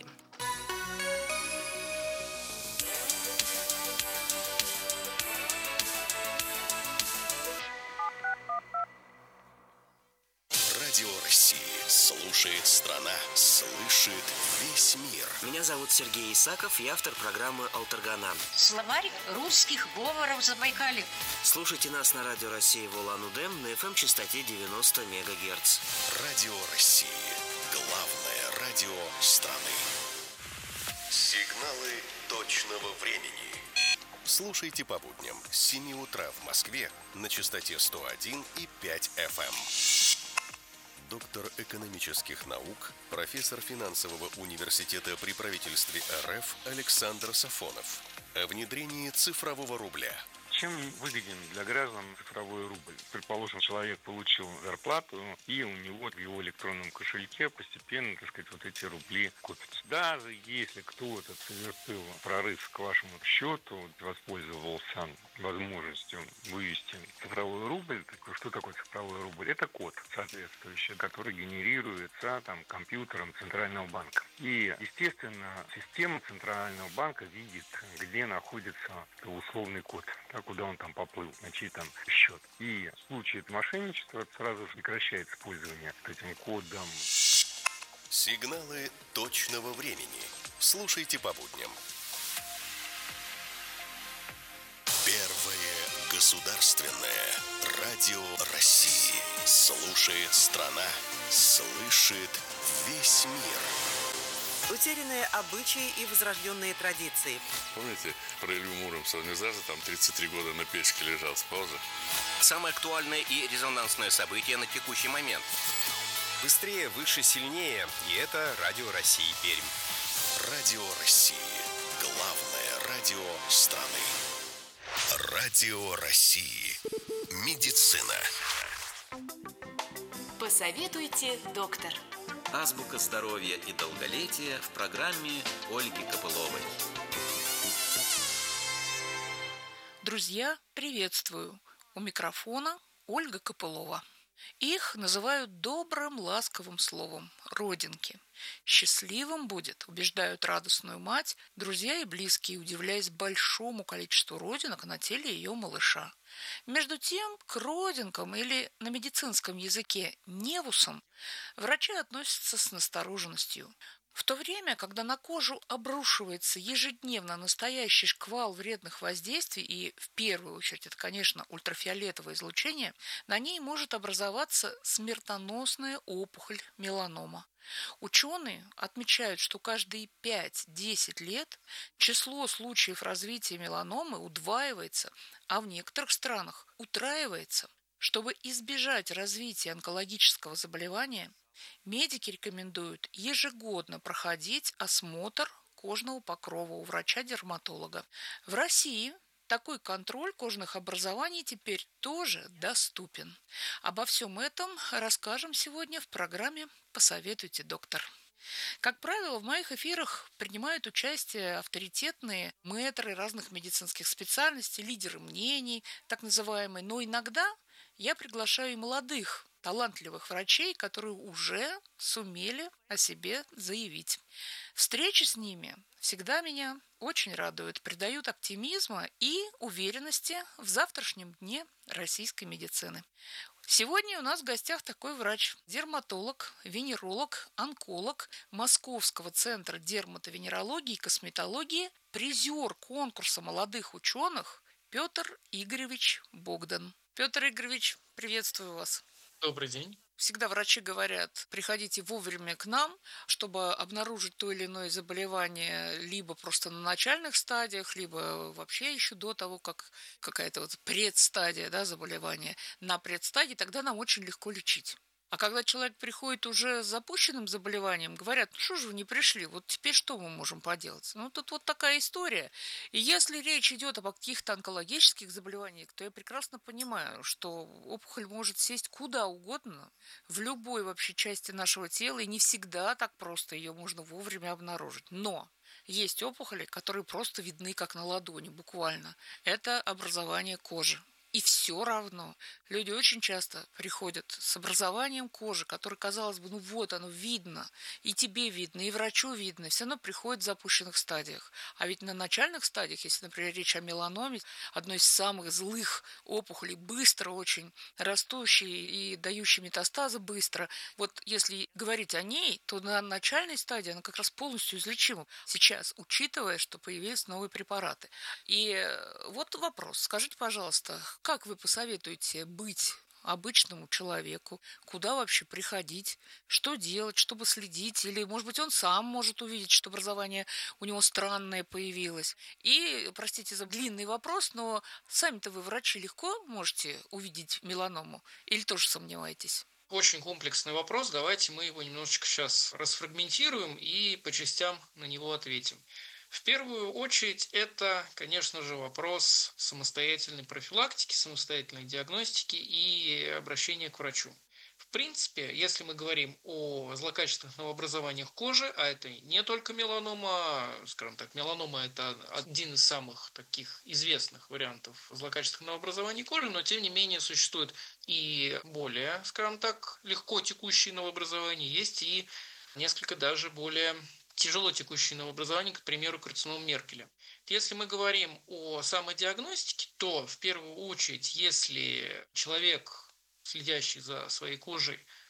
Радио России. Слушает страна, слышит весь мир. Меня зовут Сергей Исаков, я автор программы «Алтаргана». Словарь русских говоров Забайкалья. Слушайте нас на Радио России в Улан-Удэ на эф эм-частоте девяносто мегагерц. Радио России. Главное радио страны. Сигналы точного времени. Слушайте по будням с семи утра в Москве на частоте сто один и пять эф эм. Доктор экономических наук, профессор финансового университета при правительстве эр эф Александр Сафонов. О внедрении цифрового рубля. Чем выгоден для граждан цифровой рубль? Предположим, человек получил зарплату, и у него в его электронном кошельке постепенно, так сказать, вот эти рубли копятся. Даже если кто-то совершил прорыв к вашему счету, воспользовался возможностью вывести цифровой рубль, что такое цифровой рубль? Это код соответствующий, который генерируется там, компьютером Центрального банка. И, естественно, система Центрального банка видит, где находится условный код, да, куда он там поплыл, на чей там счет. И в случае мошенничества сразу же прекращается использование этим кодом. Сигналы точного времени. Слушайте по будням. Первое Государственное радио России. Слушает страна, слышит весь мир. Утерянные обычаи и возрожденные традиции. Помните, про Илью Муромца, он не зажил, там тридцать три года на печке лежал, спал же. Самое актуальное и резонансное событие на текущий момент. Быстрее, выше, сильнее. И это Радио России Пермь. Радио России. Главное радио страны. Радио России. Медицина. Посоветуйте, доктор. Азбука здоровья и долголетия в программе Ольги Копыловой. Друзья, приветствую. У микрофона Ольга Копылова. Их называют добрым, ласковым словом – родинки. Счастливым будет, убеждают радостную мать, друзья и близкие, удивляясь большому количеству родинок на теле ее малыша. Между тем, к родинкам или на медицинском языке невусам врачи относятся с настороженностью. В то время, когда на кожу обрушивается ежедневно настоящий шквал вредных воздействий, и в первую очередь это, конечно, ультрафиолетовое излучение, на ней может образоваться смертоносная опухоль меланома. Ученые отмечают, что каждые пять-десять лет число случаев развития меланомы удваивается, а в некоторых странах утраивается. Чтобы избежать развития онкологического заболевания, медики рекомендуют ежегодно проходить осмотр кожного покрова у врача-дерматолога. В России такой контроль кожных образований теперь тоже доступен. Обо всем этом расскажем сегодня в программе «Посоветуйте, доктор». Как правило, в моих эфирах принимают участие авторитетные мэтры разных медицинских специальностей, лидеры мнений, так называемые, но иногда я приглашаю и молодых, талантливых врачей, которые уже сумели о себе заявить. Встречи с ними всегда меня очень радуют, придают оптимизма и уверенности в завтрашнем дне российской медицины. Сегодня у нас в гостях такой врач, дерматолог, венеролог, онколог Московского центра дерматовенерологии и косметологии, призер конкурса молодых ученых Петр Игоревич Богдан. Петр Игоревич, приветствую вас. Добрый день. Всегда врачи говорят, приходите вовремя к нам, чтобы обнаружить то или иное заболевание либо просто на начальных стадиях, либо вообще еще до того, как какая-то вот предстадия, да, заболевания. На предстадии тогда нам очень легко лечить. А когда человек приходит уже с запущенным заболеванием, говорят, ну что же вы не пришли, вот теперь что мы можем поделать? Ну тут вот такая история. И если речь идет об каких-то онкологических заболеваниях, то я прекрасно понимаю, что опухоль может сесть куда угодно, в любой вообще части нашего тела, и не всегда так просто ее можно вовремя обнаружить. Но есть опухоли, которые просто видны как на ладони, буквально. Это образование кожи. И все равно люди очень часто приходят с образованием кожи, которое, казалось бы, ну вот оно видно, и тебе видно, и врачу видно, и все равно приходит в запущенных стадиях. А ведь на начальных стадиях, если, например, речь о меланоме, одной из самых злых опухолей, быстро очень растущей и дающей метастазы быстро, вот если говорить о ней, то на начальной стадии она как раз полностью излечима. Сейчас, учитывая, что появились новые препараты. И вот вопрос. Скажите, пожалуйста, как вы посоветуете быть обычному человеку, куда вообще приходить, что делать, чтобы следить, или, может быть, он сам может увидеть, что образование у него странное появилось. И, простите за длинный вопрос, но сами-то вы, врачи, легко можете увидеть меланому или тоже сомневаетесь? Очень комплексный вопрос, давайте мы его немножечко сейчас расфрагментируем и по частям на него ответим. В первую очередь это, конечно же, вопрос самостоятельной профилактики, самостоятельной диагностики и обращения к врачу. В принципе, если мы говорим о злокачественных новообразованиях кожи, а это не только меланома, скажем так, меланома – это один из самых таких известных вариантов злокачественных новообразований кожи, но тем не менее существует и более, скажем так, легко текущие новообразования, есть и несколько даже более тяжело текущие новообразования, к примеру, карцином Меркеля. Если мы говорим о самодиагностике, то в первую очередь, если человек, следящий за своей кожей,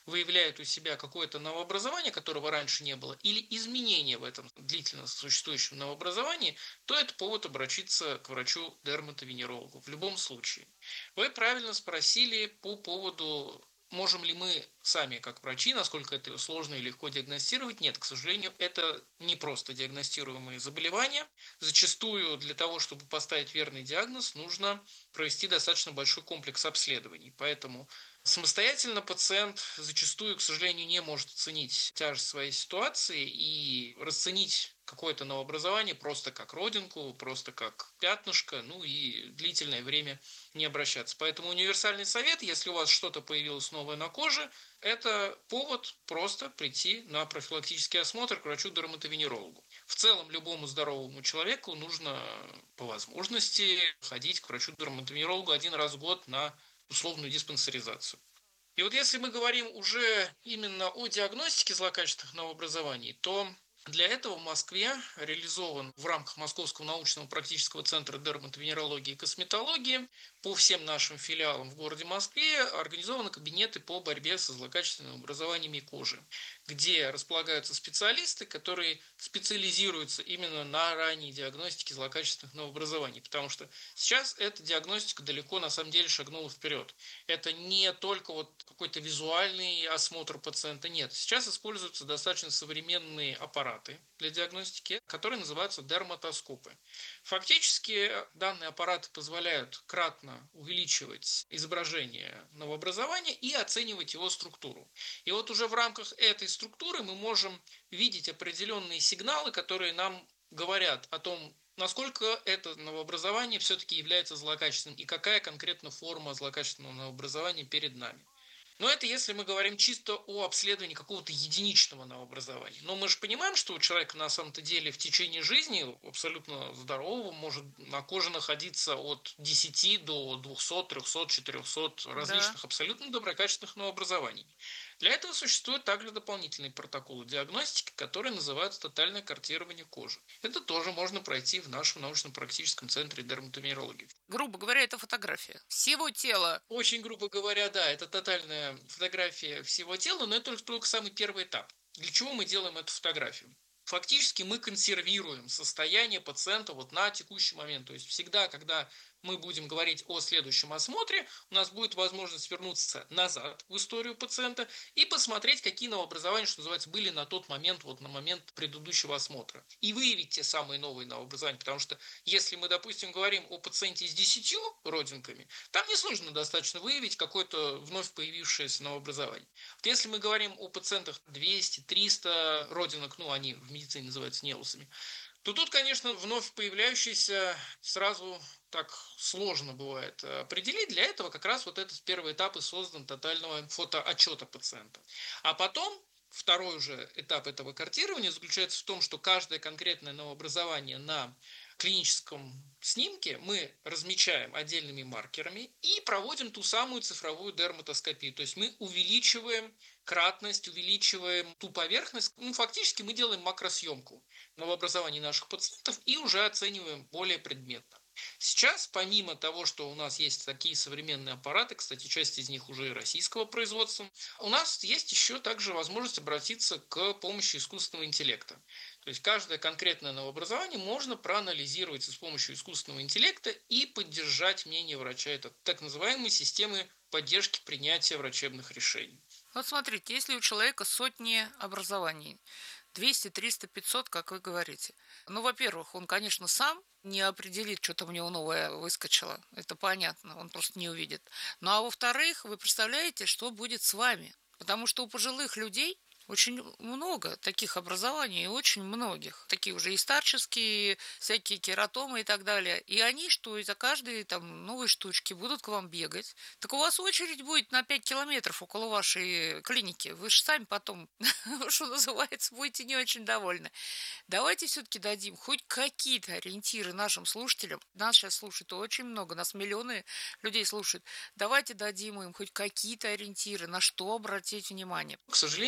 выявляет у себя какое-то новообразование, которого раньше не было, или изменение в этом длительно существующем новообразовании, то это повод обратиться к врачу-дерматовенерологу в любом случае. Вы правильно спросили по поводу, можем ли мы сами, как врачи, насколько это сложно и легко диагностировать. Нет, к сожалению, это не просто диагностируемые заболевания. Зачастую для того, чтобы поставить верный диагноз, нужно провести достаточно большой комплекс обследований. Поэтому самостоятельно пациент зачастую, к сожалению, не может оценить тяжесть своей ситуации и расценить какое-то новообразование просто как родинку, просто как пятнышко, ну и длительное время не обращаться. Поэтому универсальный совет, если у вас что-то появилось новое на коже, это повод просто прийти на профилактический осмотр к врачу-дерматовенерологу. В целом, любому здоровому человеку нужно по возможности ходить к врачу-дерматовенерологу один раз в год на условную диспансеризацию. И вот если мы говорим уже именно о диагностике злокачественных новообразований, то для этого в Москве реализован в рамках Московского научного практического центра дерматовенерологии и косметологии по всем нашим филиалам в городе Москве организованы кабинеты по борьбе со злокачественными образованиями кожи, где располагаются специалисты, которые специализируются именно на ранней диагностике злокачественных новообразований, потому что сейчас эта диагностика далеко на самом деле шагнула вперед. Это не только вот какой-то визуальный осмотр пациента, нет. Сейчас используются достаточно современные аппараты для диагностики, которые называются дерматоскопы. Фактически данные аппараты позволяют кратно увеличивать изображение новообразования и оценивать его структуру. И вот уже в рамках этой структуры мы можем видеть определенные сигналы, которые нам говорят о том, насколько это новообразование все-таки является злокачественным и какая конкретно форма злокачественного новообразования перед нами. Но это если мы говорим чисто о обследовании какого-то единичного новообразования. Но мы же понимаем, что у человека на самом-то деле в течение жизни абсолютно здорового может на коже находиться от десяти до двухсот, трехсот, четырехсот различных да. абсолютно доброкачественных новообразований. Для этого существуют также дополнительные протоколы диагностики, которые называются тотальное картирование кожи. Это тоже можно пройти в нашем научно-практическом центре дерматовенерологии. Грубо говоря, это фотография всего тела. Очень грубо говоря, да, это тотальная фотография всего тела, но это только самый первый этап. Для чего мы делаем эту фотографию? Фактически мы консервируем состояние пациента вот на текущий момент. То есть всегда, когда мы будем говорить о следующем осмотре, у нас будет возможность вернуться назад в историю пациента и посмотреть, какие новообразования, что называется, были на тот момент, вот на момент предыдущего осмотра. И выявить те самые новые новообразования, потому что если мы, допустим, говорим о пациенте с десятью родинками, там несложно достаточно выявить какое-то вновь появившееся новообразование. Вот если мы говорим о пациентах двести-триста родинок, ну они в медицине называются неусами, то тут, конечно, вновь появляющиеся сразу так сложно бывает определить. Для этого как раз вот этот первый этап и создан тотального фотоотчета пациента. А потом второй уже этап этого картирования заключается в том, что каждое конкретное новообразование на клиническом снимке мы размечаем отдельными маркерами и проводим ту самую цифровую дерматоскопию. То есть мы увеличиваем кратность, увеличиваем ту поверхность. Ну, фактически мы делаем макросъемку новообразований наших пациентов и уже оцениваем более предметно. Сейчас, помимо того, что у нас есть такие современные аппараты, кстати, часть из них уже и российского производства, у нас есть еще также возможность обратиться к помощи искусственного интеллекта. То есть каждое конкретное новообразование можно проанализировать с помощью искусственного интеллекта и поддержать мнение врача. Это так называемые системы поддержки принятия врачебных решений. Вот смотрите, если у человека сотни образований, двести, триста, пятьсот, как вы говорите. Ну, во-первых, он, конечно, сам не определит, что там у него новое выскочило. Это понятно, он просто не увидит. Ну, а во-вторых, вы представляете, что будет с вами? Потому что у пожилых людей очень много таких образований, и очень многих. Такие уже и старческие, всякие кератомы и так далее. И они, что из-за каждой там новой штучки будут к вам бегать. Так у вас очередь будет на пять километров около вашей клиники. Вы же сами потом, что называется, будете не очень довольны. Давайте все-таки дадим хоть какие-то ориентиры нашим слушателям. Нас сейчас слушает очень много, нас миллионы людей слушают. Давайте дадим им хоть какие-то ориентиры, на что обратить внимание. К сожалению,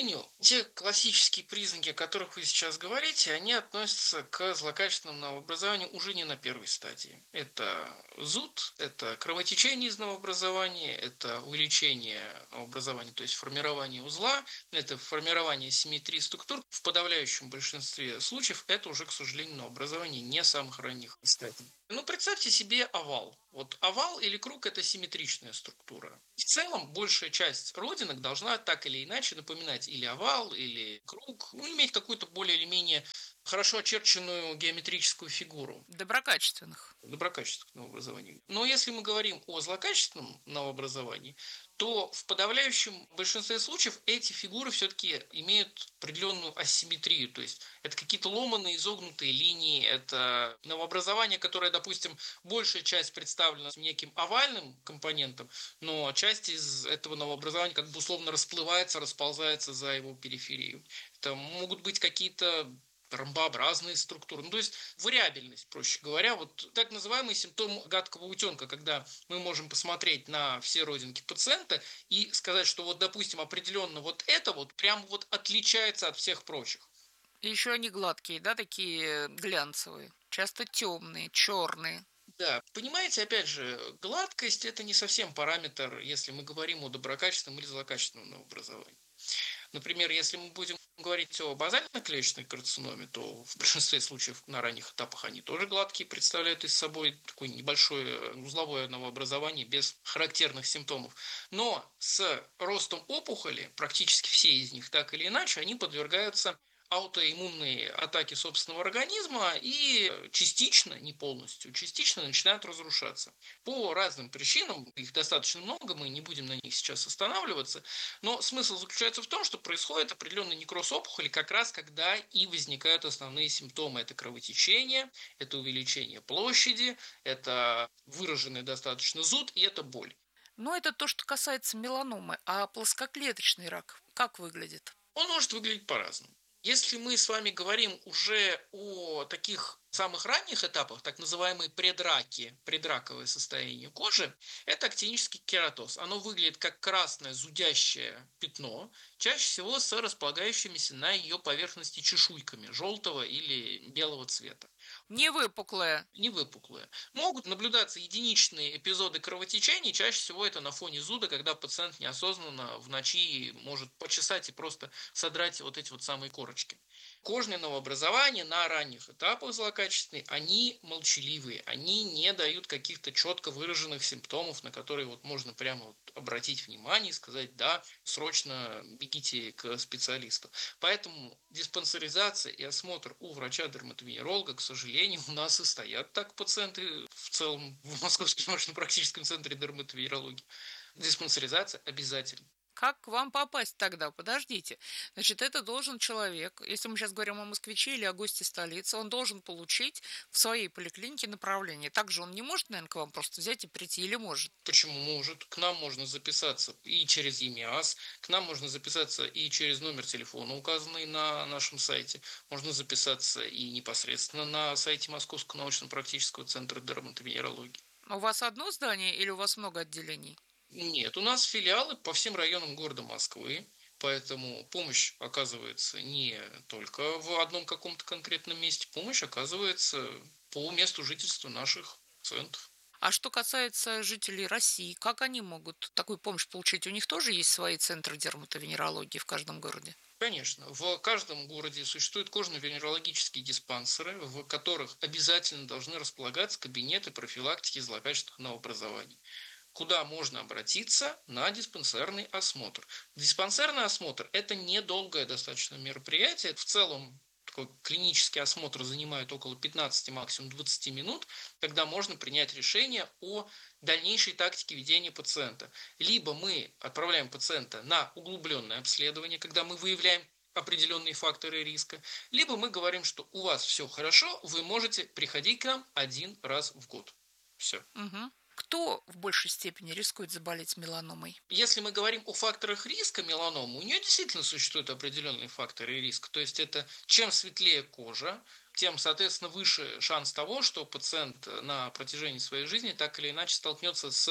те классические признаки, о которых вы сейчас говорите, они относятся к злокачественному новообразованию уже не на первой стадии. Это зуд, это кровотечение из новообразования, это увеличение новообразования, то есть формирование узла, это формирование симметрии структур. В подавляющем большинстве случаев это уже, к сожалению, новообразование не самых ранних стадий. Ну, представьте себе овал. Вот овал или круг – это симметричная структура. В целом, большая часть родинок должна так или иначе напоминать или овал, или круг, ну, иметь какую-то более или менее хорошо очерченную геометрическую фигуру. Доброкачественных. Доброкачественных новообразований. Но если мы говорим о злокачественном новообразовании, то в подавляющем большинстве случаев эти фигуры все-таки имеют определенную асимметрию. То есть это какие-то ломаные, изогнутые линии, это новообразование, которое, допустим, большая часть представлена неким овальным компонентом, но часть из этого новообразования как бы условно расплывается, расползается за его периферию. Это могут быть какие-то ромбообразные структуры. Ну, то есть вариабельность, проще говоря. Вот так называемый симптом гадкого утенка, когда мы можем посмотреть на все родинки пациента и сказать, что вот, допустим, определенно вот это вот прям вот отличается от всех прочих. И еще они гладкие, да, такие глянцевые, часто темные, черные. Да, понимаете, опять же, гладкость – это не совсем параметр, если мы говорим о доброкачественном или злокачественном новообразовании. Например, если мы будем говорить о базально-клеточной карциноме, то в большинстве случаев на ранних этапах они тоже гладкие, представляют из собой такое небольшое узловое новообразование без характерных симптомов. Но с ростом опухоли, практически все из них так или иначе, они подвергаются аутоиммунные атаки собственного организма и частично, не полностью, частично начинают разрушаться. По разным причинам, их достаточно много, мы не будем на них сейчас останавливаться, но смысл заключается в том, что происходит определенный некроз опухоли как раз когда и возникают основные симптомы. Это кровотечение, это увеличение площади, это выраженный достаточно зуд и это боль. Но это то, что касается меланомы, а плоскоклеточный рак как выглядит? Он может выглядеть по-разному. Если мы с вами говорим уже о таких самых ранних этапах, так называемые предраки, предраковое состояние кожи, это актинический кератоз. Оно выглядит как красное зудящее пятно, чаще всего с располагающимися на ее поверхности чешуйками желтого или белого цвета. Не выпуклое. Не выпуклое. Могут наблюдаться единичные эпизоды кровотечений, чаще всего это на фоне зуда, когда пациент неосознанно в ночи может почесать и просто содрать вот эти вот самые корочки. Кожные новообразования на ранних этапах злокачественные, они молчаливые, они не дают каких-то четко выраженных симптомов, на которые вот можно прямо вот обратить внимание и сказать, да, срочно бегите к специалисту. Поэтому диспансеризация и осмотр у врача-дерматовенеролога, к сожалению, у нас и стоят так пациенты в целом в Московском научно-практическом центре дерматовенерологии. Диспансеризация обязательно. Как к вам попасть тогда? Подождите. Значит, это должен человек, если мы сейчас говорим о москвиче или о госте столицы, он должен получить в своей поликлинике направление. Также он не может, наверное, к вам просто взять и прийти или может? Почему может? К нам можно записаться и через ЕМИАС, к нам можно записаться и через номер телефона, указанный на нашем сайте. Можно записаться и непосредственно на сайте Московского научно-практического центра дерматовенерологии. У вас одно здание или у вас много отделений? Нет, у нас филиалы по всем районам города Москвы, поэтому помощь оказывается не только в одном каком-то конкретном месте, помощь оказывается по месту жительства наших пациентов. А что касается жителей России, как они могут такую помощь получить? У них тоже есть свои центры дерматовенерологии в каждом городе? Конечно. В каждом городе существуют кожно-венерологические диспансеры, в которых обязательно должны располагаться кабинеты профилактики злокачественных новообразований. Куда можно обратиться на диспансерный осмотр. Диспансерный осмотр – это недолгое достаточно мероприятие. В целом такой клинический осмотр занимает около пятнадцати, максимум двадцати минут, когда можно принять решение о дальнейшей тактике ведения пациента. Либо мы отправляем пациента на углубленное обследование, когда мы выявляем определенные факторы риска, либо мы говорим, что у вас все хорошо, вы можете приходить к нам один раз в год. Все. Угу. Кто в большей степени рискует заболеть меланомой? Если мы говорим о факторах риска меланомы, у нее действительно существуют определенные факторы риска. То есть это чем светлее кожа, тем, соответственно, выше шанс того, что пациент на протяжении своей жизни так или иначе столкнется с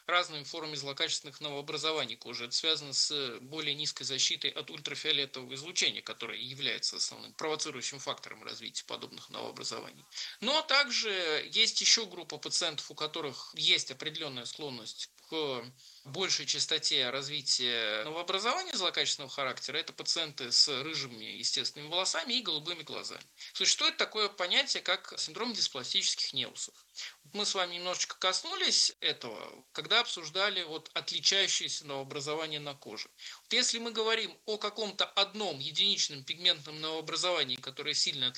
разными формами злокачественных новообразований кожи. Это связано с более низкой защитой от ультрафиолетового излучения, которое является основным провоцирующим фактором развития подобных новообразований. Но также есть еще группа пациентов, у которых есть определенная склонность к большей частоте развития новообразований злокачественного характера. Это пациенты с рыжими естественными волосами и голубыми глазами. Существует такое понятие, как синдром диспластических неусов. Мы с вами немножечко коснулись этого, когда обсуждали вот отличающиеся новообразования на коже. Вот если мы говорим о каком-то одном единичном пигментном новообразовании, которое сильно отличается